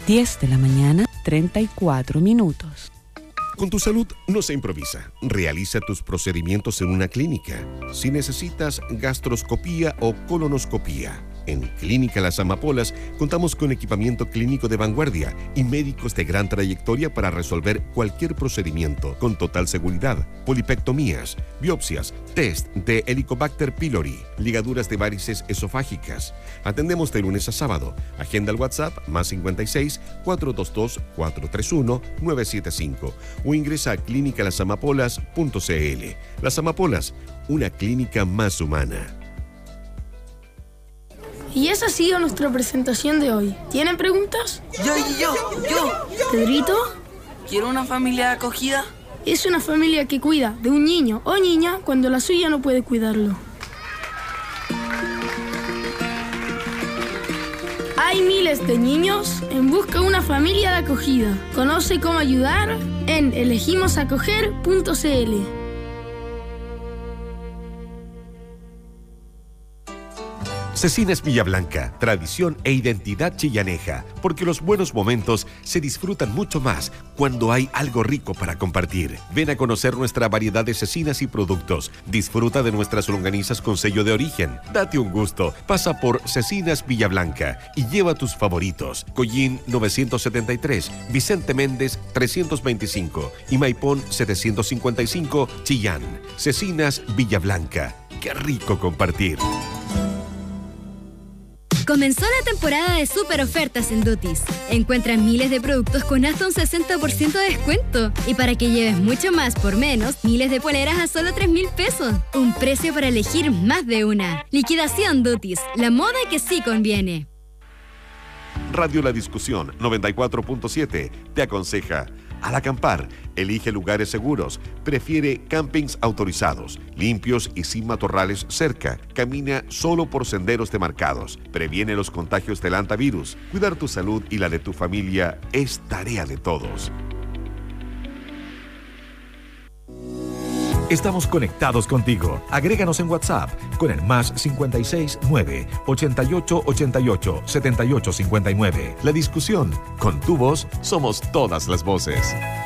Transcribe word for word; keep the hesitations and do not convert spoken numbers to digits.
diez de la mañana, treinta y cuatro minutos. Con tu salud no se improvisa. Realiza tus procedimientos en una clínica. Si necesitas gastroscopía o colonoscopía, en Clínica Las Amapolas contamos con equipamiento clínico de vanguardia y médicos de gran trayectoria para resolver cualquier procedimiento con total seguridad. Polipectomías, biopsias, test de Helicobacter pylori, ligaduras de varices esofágicas. Atendemos de lunes a sábado. Agenda al WhatsApp más cincuenta y seis, cuatrocientos veintidós, cuatrocientos treinta y uno, novecientos setenta y cinco o ingresa a clínica las amapolas punto c l. Las Amapolas, una clínica más humana. Y esa ha sido nuestra presentación de hoy. ¿Tienen preguntas? Yo, yo, yo. ¿Pedrito? ¿Quiero una familia de acogida? Es una familia que cuida de un niño o niña cuando la suya no puede cuidarlo. Hay miles de niños en busca de una familia de acogida. Conoce cómo ayudar en elegimos acoger punto c l. Cecinas Villablanca, tradición e identidad chillaneja, porque los buenos momentos se disfrutan mucho más cuando hay algo rico para compartir. Ven a conocer nuestra variedad de cecinas y productos. Disfruta de nuestras longanizas con sello de origen. Date un gusto. Pasa por Cecinas Villablanca y lleva tus favoritos. Collín novecientos setenta y tres, Vicente Méndez trescientos veinticinco y Maipón setecientos cincuenta y cinco, Chillán. Cecinas Villablanca. ¡Qué rico compartir! Comenzó la temporada de super ofertas en Dutis. Encuentras miles de productos con hasta un sesenta por ciento de descuento. Y para que lleves mucho más por menos, miles de poleras a solo tres mil pesos. Un precio para elegir más de una. Liquidación Dutis, la moda que sí conviene. Radio La Discusión noventa y cuatro punto siete te aconseja: al acampar, elige lugares seguros, prefiere campings autorizados, limpios y sin matorrales cerca. Camina solo por senderos demarcados. Previene los contagios del hantavirus. Cuidar tu salud y la de tu familia es tarea de todos. Estamos conectados contigo. Agréganos en WhatsApp con el más cincuenta y seis, nueve, ochenta y ocho, ochenta y ocho, setenta y ocho cincuenta y nueve. La Discusión. Con tu voz somos todas las voces.